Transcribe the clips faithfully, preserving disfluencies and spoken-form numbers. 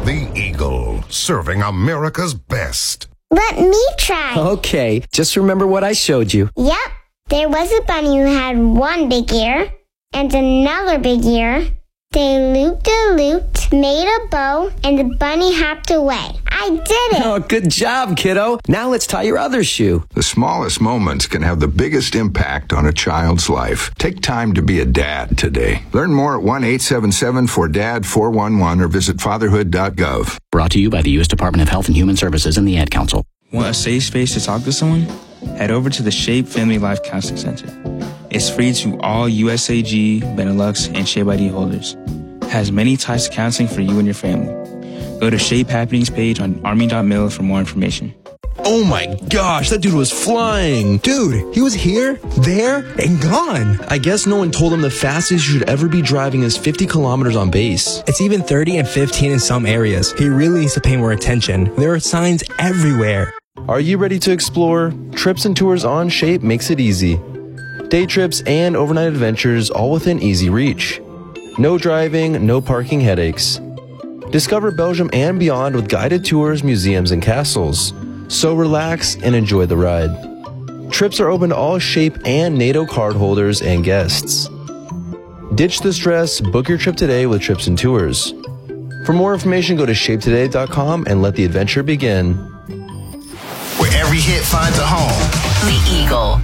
The Eagle, serving America's best. Let me try. Okay, just remember what I showed you. Yep. There was a bunny who had one big ear and another big ear. They looped-a-looped, made a bow, and the bunny hopped away. I did it! Oh, good job, kiddo. Now let's tie your other shoe. The smallest moments can have the biggest impact on a child's life. Take time to be a dad today. Learn more at one eight seven seven four D A D four one one or visit fatherhood dot gov. Brought to you by the U S Department of Health and Human Services and the Ad Council. Want a safe space to talk to someone? Head over to the SHAPE Family Life Counseling Center. It's free to all U S A G, Benelux, and SHAPE I D holders. It has many types of counseling for you and your family. Go to SHAPE Happenings page on army dot mil for more information. Oh my gosh, that dude was flying. Dude, he was here, there, and gone. I guess no one told him the fastest you should ever be driving is fifty kilometers on base. It's even thirty and fifteen in some areas. He really needs to pay more attention. There are signs everywhere. Are you ready to explore? Trips and tours on SHAPE makes it easy. Day trips and overnight adventures all within easy reach. No driving, no parking headaches. Discover Belgium and beyond with guided tours, museums, and castles. So relax and enjoy the ride. Trips are open to all SHAPE and NATO cardholders and guests. Ditch the stress, book your trip today with Trips and Tours. For more information, go to shape today dot com and let the adventure begin. Where every hit finds a home. The Eagle.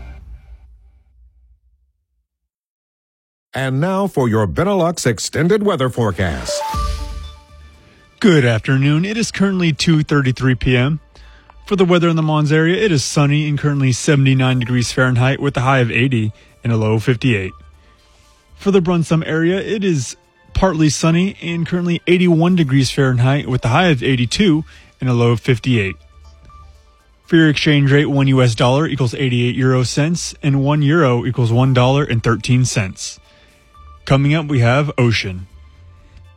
And now for your Benelux extended weather forecast. Good afternoon. It is currently two thirty-three p.m. For the weather in the Mons area, it is sunny and currently seventy-nine degrees Fahrenheit with a high of eighty and a low of fifty-eight. For the Brunsum area, it is partly sunny and currently eighty-one degrees Fahrenheit with a high of eighty-two and a low of fifty-eight. For your exchange rate, one U S dollar equals eighty-eight euro cents and one euro equals one dollar and thirteen cents. Coming up, we have Ocean.